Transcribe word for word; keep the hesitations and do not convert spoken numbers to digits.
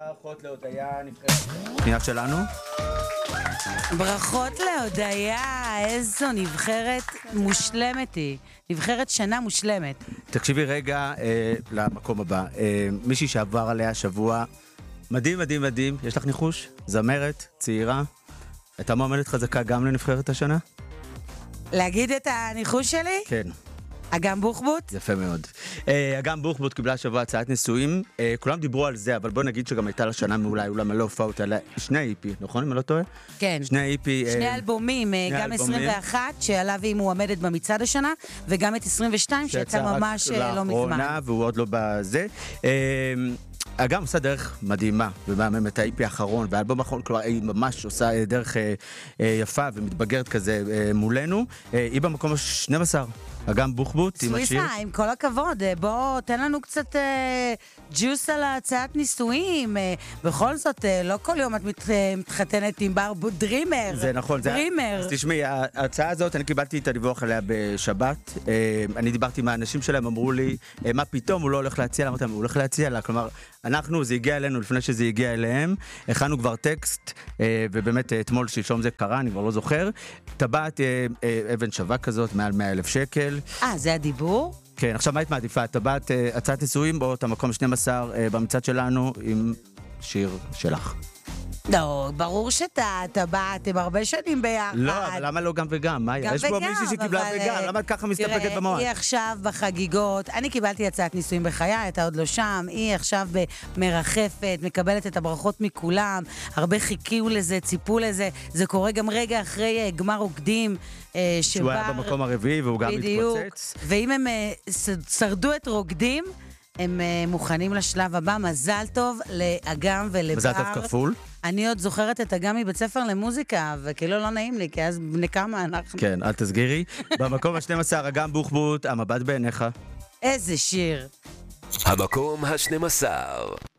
ברכות להודיה נבחרת. פנייה שלנו. ברכות להודיה, איזו נבחרת מושלמת היא. נבחרת שנה מושלמת. תקשיבי רגע אה, למקום הבא. אה, מישהי שעבר עליה השבוע, מדהים, מדהים, מדהים. יש לך ניחוש? זמרת, צעירה. הייתה מועמדת חזקה גם לנבחרת השנה? להגיד את הניחוש שלי? כן. אגם בוחבוט? יפה מאוד. אה, אגם בוחבוט קיבלה השבוע הצעת נישואים. אה, כולם דיברו על זה, אבל בוא נגיד שגם הייתה לה שנה מעולה, היו לה מלא הופעות על שני איפי, נכון? אם אני לא טועה? כן. שני איפי. שני אה, אלבומים, שני גם אלבומים. עשרים ואחת, שעליו היא מועמדת במצעד השנה, וגם את עשרים ושתיים, שיצא ממש לא מזמן. לאחרונה, והוא עוד לא בזה. אה, אגם עושה דרך מדהימה, ומהממת האיפי האחרון, והאלבום האחרון, כלומר, היא ממש עושה דרך אה, אה, יפה ומתבגרת כזה אה, מולנו. אה, היא במקום ה-שנים עשר. אגם בוחבוט עם השיר. סוויסה, עם כל הכבוד, בוא תן לנו קצת אה, ג'וס על הצעת נישואים. אה, בכל זאת, אה, לא כל יום את מת, אה, מתחתנת עם ברבו דרימר. זה נכון. דרימר. זה, אז תשמעי, ההצעה הזאת, אני קיבלתי את הדיווח עליה בשבת. אה, אני דיברתי עם האנשים שלהם, אמרו לי, אה, מה פתאום, הוא לא הולך להציע לה, אמרתי, הוא הולך להציע לה, כלומר, אנחנו, זה הגיע אלינו לפני שזה הגיע אליהם, הכנו כבר טקסט, אה, ובאמת אתמול שלשום זה קרה, אני כבר לא זוכר, טבעת אה, אה, אבן שווה כזאת, מעל מאה אלף שקל. אה, זה הדיבור? כן, עכשיו מה היית מעדיפה? טבעת אה, הצעת נישואים, או את המקום ה-שנים עשר אה, במצעד שלנו עם שיר שלך? לא, ברור שאתה טבעת, הם הרבה שנים ביחד. לא, אבל למה לא גם וגם? מה היה? יש פה מישהי שקיבלה וגם, למה את ככה מסתפקת במועד? היא עכשיו בחגיגות, אני קיבלתי הצעת נישואים בחיי, אתה עוד לא שם, היא עכשיו מרחפת, מקבלת את הברכות מכולם, הרבה חיכיו לזה, ציפו לזה, זה קורה גם רגע אחרי גמר רוקדים, שהוא היה במקום הרביעי והוא גם מתפוצץ. ואם הם שרדו את רוקדים, הם מוכנים לשלב הבא. מזל טוב לאגם ולבר. מזל טוב כפול. אני עוד זוכרת את אגם מבית ספר למוזיקה, וכאילו לא נעים לי, כי אז בני כמה אנחנו. כן, אל תסגירי. במקום ה-שנים עשר, אגם בוחבוט, המבט בעיניך. איזה שיר. המקום ה-שנים עשר.